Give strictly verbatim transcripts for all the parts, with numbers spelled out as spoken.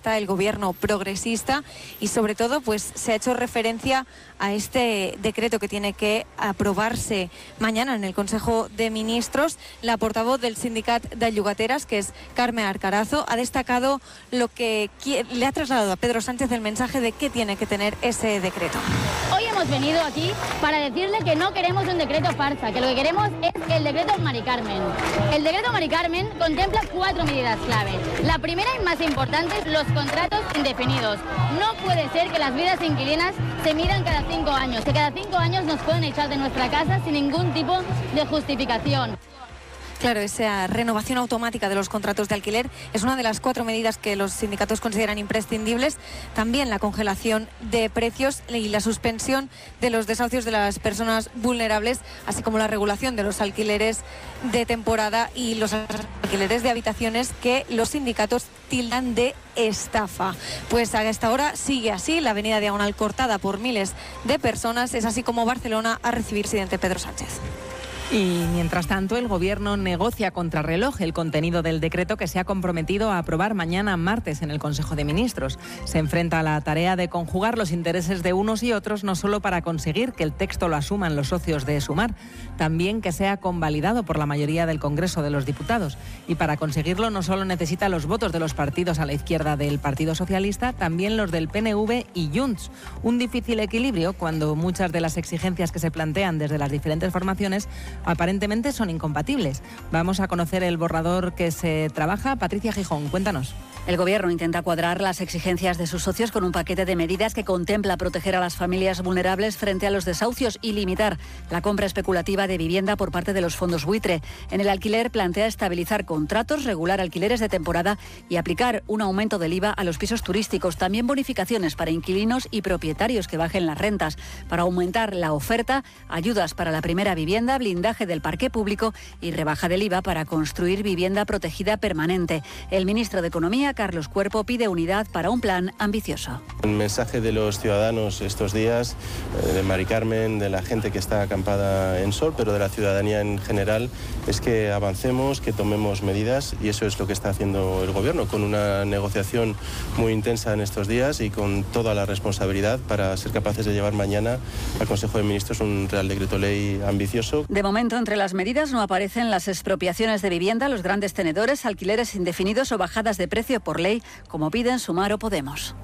está el gobierno progresista y sobre todo pues se ha hecho referencia a este decreto que tiene que aprobarse mañana en el Consejo de Ministros. La portavoz del Sindicat de Llogateras, que es Carme Arcarazo, ha destacado lo que le ha trasladado a Pedro Sánchez el mensaje de qué tiene que tener ese decreto. Hoy hemos venido aquí para decirle que no queremos un decreto farsa, que lo que queremos es el decreto Mari Carmen. El decreto Mari Carmen contempla cuatro medidas clave. La primera y más importante es los contratos indefinidos. No puede ser que las vidas inquilinas se midan cada cinco años, que cada cinco años nos pueden echar de nuestra casa sin ningún tipo de justificación. Claro, esa renovación automática de los contratos de alquiler es una de las cuatro medidas que los sindicatos consideran imprescindibles. También la congelación de precios y la suspensión de los desahucios de las personas vulnerables, así como la regulación de los alquileres de temporada y los alquileres de habitaciones que los sindicatos tildan de estafa. Pues a esta hora sigue así, la avenida Diagonal cortada por miles de personas. Es así como Barcelona ha recibido al presidente Pedro Sánchez. Y mientras tanto, el Gobierno negocia contrarreloj el contenido del decreto que se ha comprometido a aprobar mañana martes en el Consejo de Ministros. Se enfrenta a la tarea de conjugar los intereses de unos y otros, no solo para conseguir que el texto lo asuman los socios de Sumar, también que sea convalidado por la mayoría del Congreso de los Diputados. Y para conseguirlo no solo necesita los votos de los partidos a la izquierda del Partido Socialista, también los del P N V y Junts. Un difícil equilibrio cuando muchas de las exigencias que se plantean desde las diferentes formaciones aparentemente son incompatibles. Vamos a conocer el borrador que se trabaja. Patricia Gijón, cuéntanos. El Gobierno intenta cuadrar las exigencias de sus socios con un paquete de medidas que contempla proteger a las familias vulnerables frente a los desahucios y limitar la compra especulativa de vivienda por parte de los fondos buitre. En el alquiler plantea estabilizar contratos, regular alquileres de temporada y aplicar un aumento del I V A a los pisos turísticos. También bonificaciones para inquilinos y propietarios que bajen las rentas. Para aumentar la oferta, ayudas para la primera vivienda, blindaje del parque público y rebaja del I V A para construir vivienda protegida permanente. El ministro de Economía, Carlos Cuerpo, pide unidad para un plan ambicioso. El mensaje de los ciudadanos estos días, de Mari Carmen, de la gente que está acampada en Sol, pero de la ciudadanía en general, es que avancemos, que tomemos medidas, y eso es lo que está haciendo el Gobierno, con una negociación muy intensa en estos días y con toda la responsabilidad para ser capaces de llevar mañana al Consejo de Ministros un Real Decreto Ley ambicioso. De momento, entre las medidas no aparecen las expropiaciones de vivienda, los grandes tenedores, alquileres indefinidos o bajadas de precio por ley, como piden Sumar o Podemos.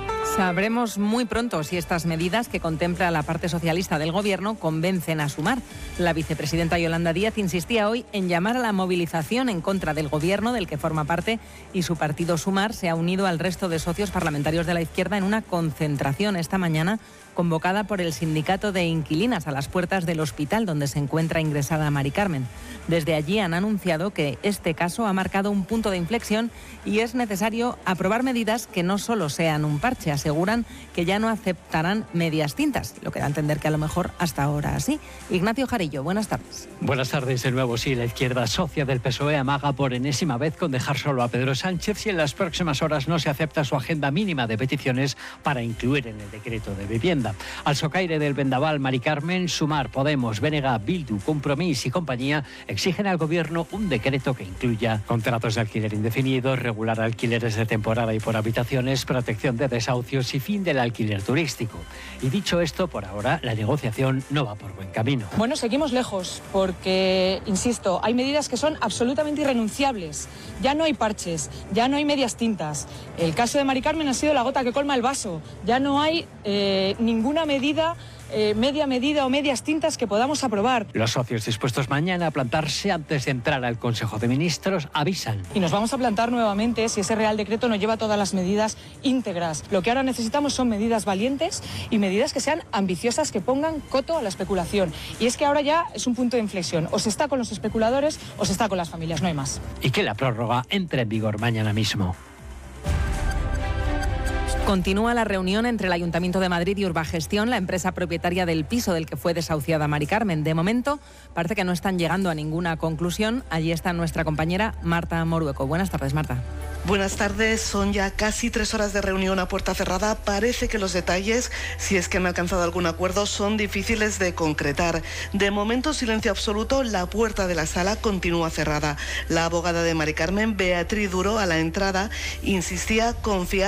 Sabremos muy pronto si estas medidas que contempla la parte socialista del Gobierno convencen a Sumar. La vicepresidenta Yolanda Díaz insistía hoy en llamar a la movilización en contra del Gobierno del que forma parte, y su partido Sumar se ha unido al resto de socios parlamentarios de la izquierda en una concentración esta mañana convocada por el sindicato de inquilinas a las puertas del hospital donde se encuentra ingresada Mari Carmen. Desde allí han anunciado que este caso ha marcado un punto de inflexión y es necesario aprobar medidas que no solo sean un parche. Aseguran que ya no aceptarán medias tintas, lo que da a entender que a lo mejor hasta ahora sí. Ignacio Jarillo, buenas tardes. Buenas tardes de nuevo. Sí, la izquierda socia del P S O E amaga por enésima vez con dejar solo a Pedro Sánchez si en las próximas horas no se acepta su agenda mínima de peticiones para incluir en el decreto de vivienda. Al socaire del vendaval Mari Carmen, Sumar, Podemos, B N G, Bildu, Compromís y compañía exigen al Gobierno un decreto que incluya contratos de alquiler indefinido, regular alquileres de temporada y por habitaciones, protección de desahucios y fin del alquiler turístico. Y dicho esto, por ahora la negociación no va por buen camino. Bueno, seguimos lejos porque, insisto, hay medidas que son absolutamente irrenunciables. Ya no hay parches, ya no hay medias tintas. El caso de Mari Carmen ha sido la gota que colma el vaso. Ya no hay eh, ninguna medida, eh, media medida o medias tintas que podamos aprobar. Los socios dispuestos mañana a plantarse antes de entrar al Consejo de Ministros avisan. Y nos vamos a plantar nuevamente si ese Real Decreto no lleva todas las medidas íntegras. Lo que ahora necesitamos son medidas valientes y medidas que sean ambiciosas, que pongan coto a la especulación. Y es que ahora ya es un punto de inflexión. O se está con los especuladores o se está con las familias, no hay más. Y que la prórroga entre en vigor mañana mismo. Continúa la reunión entre el Ayuntamiento de Madrid y Urbagestión, la empresa propietaria del piso del que fue desahuciada Mari Carmen. De momento, parece que no están llegando a ninguna conclusión. Allí está nuestra compañera Marta Morueco. Buenas tardes, Marta. Buenas tardes, son ya casi tres horas de reunión a puerta cerrada. Parece que los detalles, si es que han alcanzado algún acuerdo, son difíciles de concretar. De momento, silencio absoluto, la puerta de la sala continúa cerrada. La abogada de Mari Carmen, Beatriz Duro, a la entrada, insistía confiar